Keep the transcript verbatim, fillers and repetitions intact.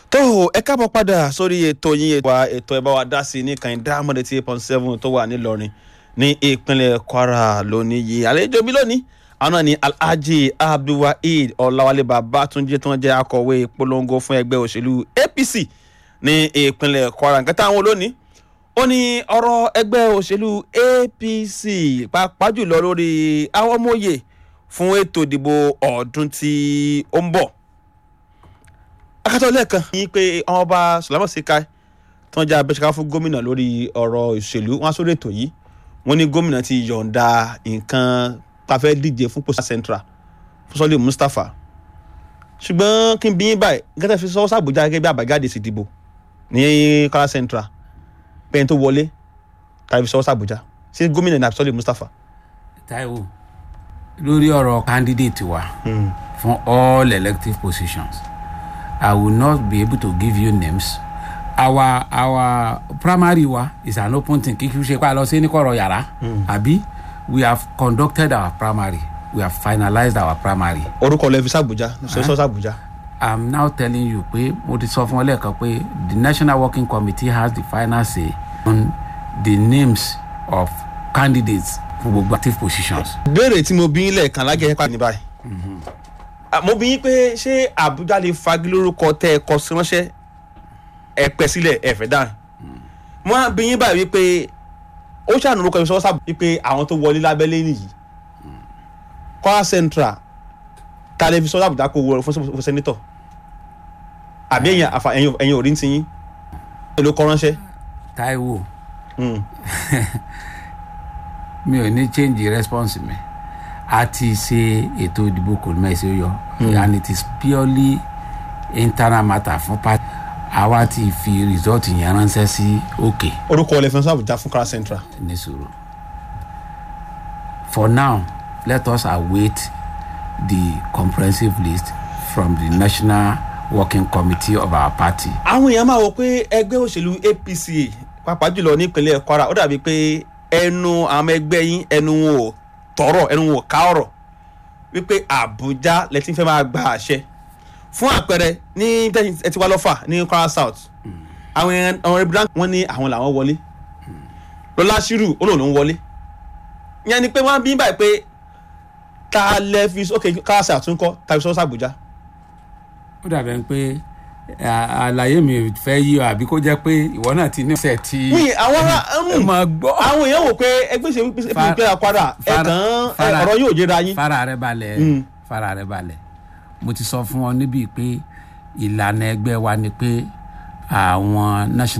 tó ẹ káàbọ̀ padà sórí ètò yín ètò wa ètò ẹ bá wa dá sí ní kàìndá mọ́dé tí eight point seven tó wà nílọrin ní ìpínlẹ̀ Kwara lónìí yìí àlejò mi lónìí àwọn ni Alhaji Abdulwaheed Ọláwálé Babátúnjí tí wọ́n jẹ́ akọ̀wé ìpolongo fún ẹgbẹ́ òṣèlú A P C ní ìpínlẹ̀ Kwara nǹkan táwọn lónìí ó ní ọ̀rọ̀ ẹgbẹ́ òṣèlú A P C pàápàá jùlọ lórí àwọn ọmọye fún ètò ìdìbò ọdún tí ó ń bọ̀ akátọ́ lẹ́ẹ̀kan ní pé àwọn ọba Sùlámọ̀ Síkàì tí wọ́n jẹ́ abẹ́ṣẹ́ká fún gómìnà lórí ọ̀rọ̀ ìṣèlú wọn sórí ètò yìí wọ́n ní gómìnà ti yọ̀ǹda nǹkan tafẹ́ díje fún Posta Central fún Sọ́lé Mustapha ṣùgbọ́n kí n bí yín báyìí gẹ́gẹ́ fi sọ́wọ́ sàbújá gẹ́gẹ́ bí àbájáde sì dìbò ní Kwara Central pẹ́yìn tó wọlé tàbí sọ́wọ́ sàbújá sí gómìnà ní Sọ́lé Mustapha. Táíwò lórí ọ̀rọ̀ candidate wa hmm. fún all elective positions I will not be able to give you names. Our our primary wa is an open thing. Kìkì ṣe pa lọ sí ní kọ̀rọ̀ yàrá. Àbí we have conducted our primary. We have finalized our primary. Orúkọ lẹ fi s'Abuja, sọ s'Abuja. I'm now telling you pé mo ti sọ fún ọ lẹ́ẹ̀kan pé the National Working Committee has the final say on the names of candidates for gbogbo active positions. Béèrè tí mo bí lẹ́ẹ̀kan lágẹ̀ẹ́ pa ní báyìí. Mo bí yín pé ṣé Àbújá lè fagi lórúkọ tẹ́ ẹ kọ sí ránṣẹ́ ẹ pẹ́ sílẹ̀ ẹ fẹ́ dáhùn. Mo á bí yín báyìí wípé ó ṣàánú orúkọ ìṣọwọ́ sábà wípé àwọn tó wọlé lábẹ́lé nìyí. Kwara Central ta lè fi sọ́dọ̀ Àbújá kó wọ fún sẹ́nítọ̀. Àbí ẹ̀yìn àfà ẹ̀yìn ẹ̀yìn orí ń ti yín. Èló kọ ránṣẹ́. Táíwò mi ò ní change response mi. A ti ṣe ètò ìdìbò kò ní mẹ́sẹ̀ yọ and it is purely internal matter fún party. Àwa ti fi result yẹn ránṣẹ́ sí òkè. Orúkọ ọ̀lẹ́ fẹ́ sọ Àbújá fún Kwara Central. Ní sùúrù. For now, let us await the comprehensive list from the National Working Committee of our party. Àwọn èèyàn máa wọ pé ẹgbẹ́ òṣèlú A P C pàápàá jùlọ ní ìpínlẹ̀ Kwara ó dàbí pé ẹnu àwọn ẹgbẹ́ yín ẹnu wọn ò tọrọ ẹnu wọn ò ká ọ̀rọ̀ wípé Àbújá lẹ ti fẹ́ máa gba àṣẹ fún àpẹẹrẹ ní ẹ ti wá lọ́fà ní Kwara South àwọn àwọn ẹbí wọn ní àwọn làwọn wọlé Lọlá Ṣírù ó lòun ló ń wọlé ìyẹn ni pé wọ́n bí báyìí pé ta lẹ fi ok Kwara South tún kọ́ tàbí sọ́wọ́sà Àbújá. Ó dàbẹ̀ pé àlàyé mi fẹ́ yí ọ àbí kó jẹ́ pé ìwọ náà ti ní ọ̀sẹ̀ tí àwọn àwọn èèyàn wò pé ẹgbẹ́ ìṣèlú ìpínlẹ̀ Kwara ẹ̀kan ọ̀rọ̀ yóò jẹ́ra yín. fara rẹ balẹ̀ fara rẹ balẹ̀ mo ti sọ fún ọ níbi pé ìlànà ẹgbẹ́ wa ni pé àwọn national